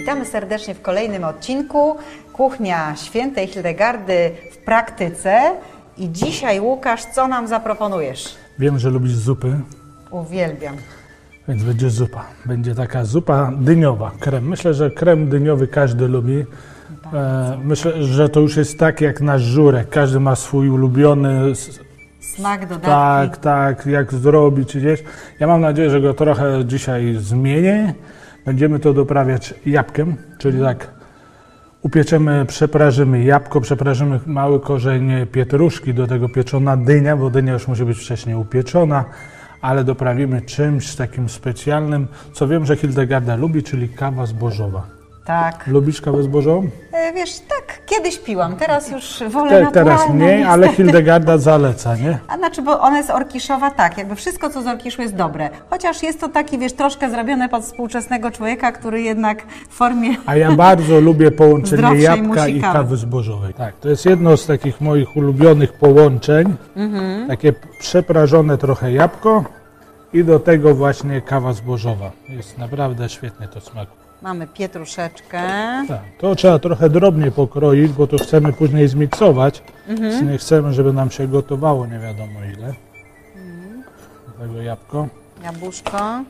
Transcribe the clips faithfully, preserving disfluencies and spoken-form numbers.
Witamy serdecznie w kolejnym odcinku Kuchnia Świętej Hildegardy w praktyce. I dzisiaj, Łukasz, co nam zaproponujesz? Wiem, że lubisz zupy. Uwielbiam. Więc będzie zupa. Będzie taka zupa dyniowa, krem. Myślę, że krem dyniowy każdy lubi. E, myślę, że to już jest tak jak nasz żurek. Każdy ma swój ulubiony smak, dodatki. Tak, tak, jak zrobić gdzieś. Ja mam nadzieję, że go trochę dzisiaj zmienię. Będziemy to doprawiać jabłkiem, czyli tak upieczemy, przeprażymy jabłko, przeprażymy mały korzeń pietruszki, do tego pieczona dynia, bo dynia już musi być wcześniej upieczona, ale doprawimy czymś takim specjalnym, co wiem, że Hildegarda lubi, czyli kawa zbożowa. Tak. Lubisz kawę zbożową? E, wiesz, tak, kiedyś piłam, teraz już wolę Te, naturalną. Teraz mniej, niestety. ale Hildegarda zaleca, nie? A znaczy, bo ona jest orkiszowa, tak, jakby wszystko, co z orkiszu jest dobre. Chociaż jest to taki, wiesz, troszkę zrobione pod współczesnego człowieka, który jednak w formie... A ja bardzo lubię połączenie zdrowszej jabłka musi i kawy. kawy zbożowej. Tak, to jest jedno z takich moich ulubionych połączeń. Mhm. Takie przeprażone trochę jabłko i do tego właśnie kawa zbożowa. Jest naprawdę świetnie to smakuje. Mamy pietruszeczkę. Tak, to trzeba trochę drobnie pokroić, bo to chcemy później zmiksować. Mhm. Nie chcemy, żeby nam się gotowało nie wiadomo ile. Mhm. Do tego jabłko. Jabłuszko.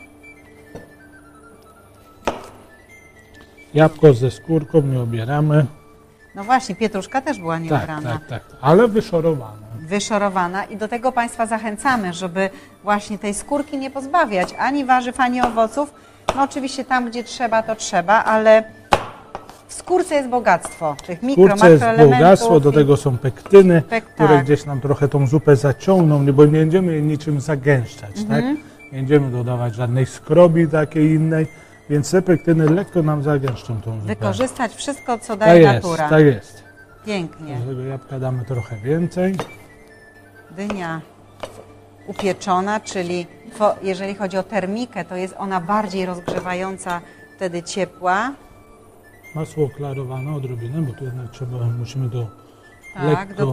Jabłko ze skórką nie obieramy. No właśnie, pietruszka też była Tak, nieobrana. tak, tak, ale wyszorowana. Wyszorowana i do tego Państwa zachęcamy, żeby właśnie tej skórki nie pozbawiać ani warzyw, ani owoców. No oczywiście tam, gdzie trzeba, to trzeba, ale w skórce jest bogactwo tych mikro, W skórce jest makroelementów. bogactwo, do tego są pektyny, Pek, które tak. gdzieś nam trochę tą zupę zaciągną, bo nie będziemy jej niczym zagęszczać, Mhm. tak? Nie będziemy dodawać żadnej skrobi takiej innej, więc te pektyny lekko nam zagęszczą tą zupę. Wykorzystać wszystko, co Tak daje jest, natura. tak jest. Pięknie. Do tego jabłka damy trochę więcej. Dynia upieczona, czyli fo, jeżeli chodzi o termikę, to jest ona bardziej rozgrzewająca, wtedy ciepła. Masło klarowane odrobinę, bo tu jednak trzeba, musimy to Tak, lekko